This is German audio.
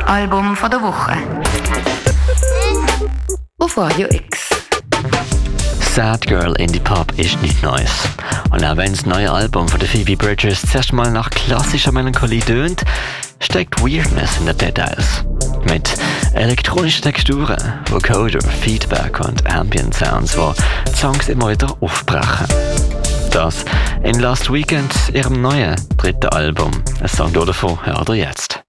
Album von der Woche. Auf Radio X. Sad Girl Indie Pop ist nichts Neues. Und auch wenn das neue Album von der Phoebe Bridgers zuerst mal nach klassischer Melancholie tönt, steckt Weirdness in den Details. Mit elektronischen Texturen, Vocoder, Feedback und Ambient Sounds, wo die Songs immer wieder aufbrechen. Das in Last Weekend, ihrem neuen 3. Album. Ein Song davon hört ihr jetzt.